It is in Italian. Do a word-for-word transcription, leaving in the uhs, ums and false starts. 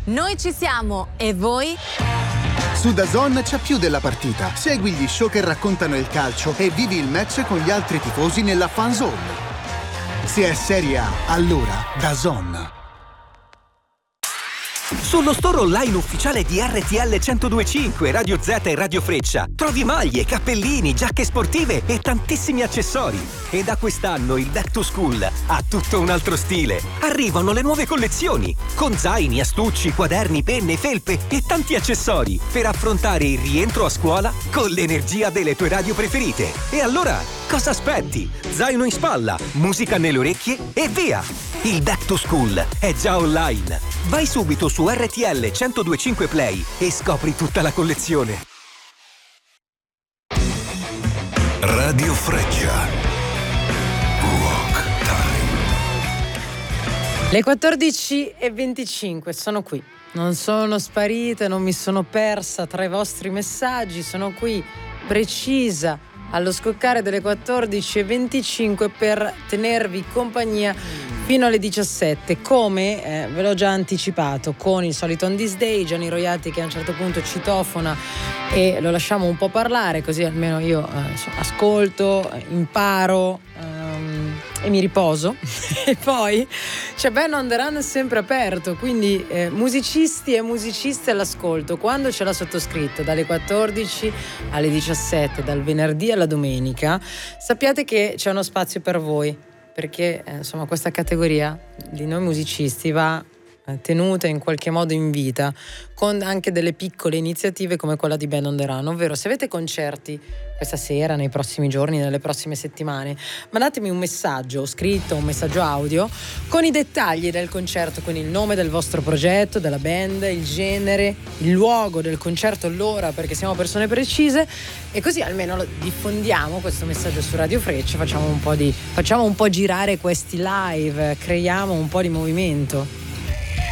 Noi ci siamo, e voi? Su DAZN c'è più della partita. Segui gli show che raccontano il calcio e vivi il match con gli altri tifosi nella fan zone. Se è Serie A, allora DAZN. Sullo store online ufficiale di R T L centodue e cinque, Radio Z e Radio Freccia trovi maglie, cappellini, giacche sportive e tantissimi accessori. E da quest'anno il Back to School ha tutto un altro stile. Arrivano le nuove collezioni con zaini, astucci, quaderni, penne, felpe e tanti accessori per affrontare il rientro a scuola con l'energia delle tue radio preferite. E allora, cosa aspetti? Zaino in spalla, musica nelle orecchie e via! Il Back to School è già online. Vai subito su R T L centodue e cinque Play e scopri tutta la collezione. Radio Freccia. Rock Time. Le quattordici e venticinque sono qui. Non sono sparita, non mi sono persa tra i vostri messaggi. Sono qui, precisa, allo scoccare delle quattordici e venticinque per tenervi compagnia fino alle diciassette, come eh, ve l'ho già anticipato, con il solito On This Day, Gianni Roiati che a un certo punto citofona e lo lasciamo un po' parlare, così almeno io eh, ascolto, imparo um, e mi riposo. E poi c'è Ben on the Run sempre aperto, quindi eh, musicisti e musiciste all'ascolto, quando c'è la sottoscritta dalle quattordici alle diciassette, dal venerdì alla domenica, sappiate che c'è uno spazio per voi, perché eh, insomma questa categoria di noi musicisti va eh, tenuta in qualche modo in vita, con anche delle piccole iniziative come quella di Ben on the Run, ovvero se avete concerti questa sera, nei prossimi giorni, nelle prossime settimane, mandatemi un messaggio scritto, un messaggio audio con i dettagli del concerto, con il nome del vostro progetto, della band, il genere, il luogo del concerto, l'ora, perché siamo persone precise, e così almeno lo diffondiamo questo messaggio su Radio Freccia, facciamo un po' di facciamo un po' girare questi live, creiamo un po' di movimento.